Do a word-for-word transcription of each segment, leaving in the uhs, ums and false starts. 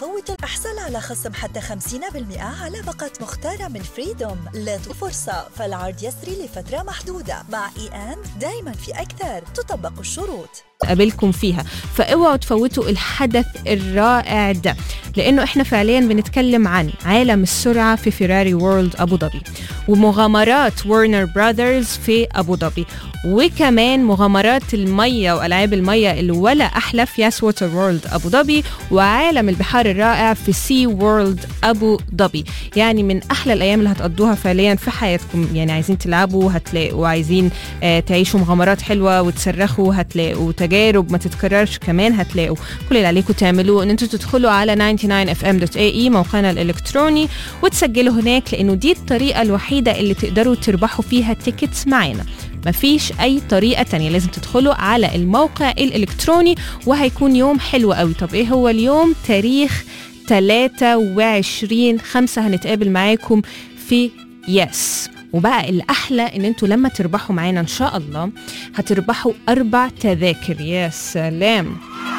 تفوت الأحصل على خصم حتى خمسين بالمئة على باقة مختارة من فريدوم. لا فرصة، فالعرض يسري لفترة محدودة. مع إي أند دايما في أكثر، تطبق الشروط. قابلكم فيها، فاوعوا تفوتوا الحدث الرائع ده، لأنه إحنا فعليا بنتكلم عن عالم السرعة في فيراري وورلد أبو ظبي، ومغامرات وورنر براذرز في أبو ظبي، وكمان مغامرات المية وألعاب المية اللي ولا أحلى في ياس ووتر وورلد أبو ظبي، وعالم البحار الرائع في سي وورلد أبو ظبي. يعني من أحلى الأيام اللي هتقضوها فعليا في حياتكم. يعني عايزين تلعبوا هتلاقوا، وعايزين آه تعيشوا مغامرات حلوة وتصرخوا هتلاقوا، تجارب ما تتكررش كمان هتلاقوا. كل اللي عليكم تعملوه ان انتوا تدخلوا على تسعة وتسعين اف ام دوت اي اي موقعنا الالكتروني وتسجلوا هناك، لانه دي الطريقة الوحيدة اللي تقدروا تربحوا فيها تيكتس معانا. مفيش اي طريقة تانية، لازم تدخلوا على الموقع الالكتروني وهيكون يوم حلو قوي. طب ايه هو اليوم؟ تاريخ ثلاثة وعشرين خمسة هنتقابل معاكم في يس. وبقى الأحلى إن أنتوا لما تربحوا معانا إن شاء الله هتربحوا أربع تذاكر. يا سلام،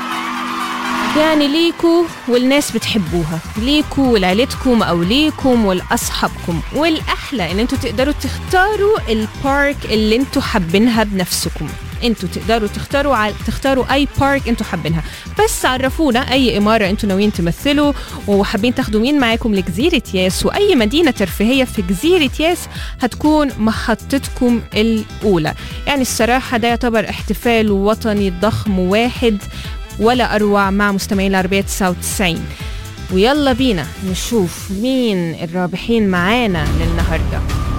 يعني ليكوا والناس بتحبوها، ليكوا ولعيلتكم أو ليكم ولأصحابكم. والأحلى إن أنتوا تقدروا تختاروا البارك اللي أنتوا حابينها بنفسكم. انتوا تقدروا تختاروا ع... تختاروا اي بارك انتوا حابينها، بس عرفونا اي اماره انتوا ناويين تمثلوا وحابين تاخدوا مين معاكم لجزيره ياس. واي مدينه ترفيهيه في جزيره ياس هتكون محطتكم الاولى. يعني الصراحه ده يعتبر احتفال وطني ضخم واحد ولا اروع مع مستمعين العربيه تسعة وتسعين. ويلا بينا نشوف مين الرابحين معانا للنهارده.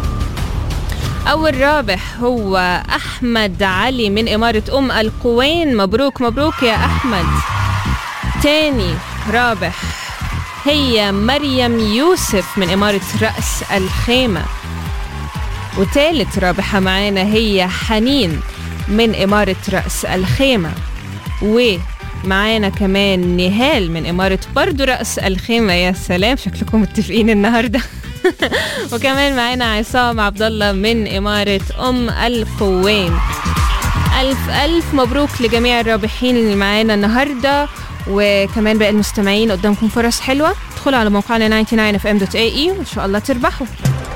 أول رابح هو أحمد علي من إمارة أم القوين. مبروك مبروك يا أحمد. تاني رابح هي مريم يوسف من إمارة رأس الخيمة. وتالت رابحة معانا هي حنين من إمارة رأس الخيمة. ومعانا كمان نهال من إمارة برضو رأس الخيمة. يا سلام، شكلكم متفقين النهاردة. وكمان معانا عصام عبد الله من إمارة أم القوين. ألف ألف مبروك لجميع الرابحين اللي معانا النهاردة. وكمان باقي المستمعين قدامكم فرص حلوة، ادخلوا على موقعنا تسعة وتسعين اف ام دوت اي اي وإن شاء الله تربحوا.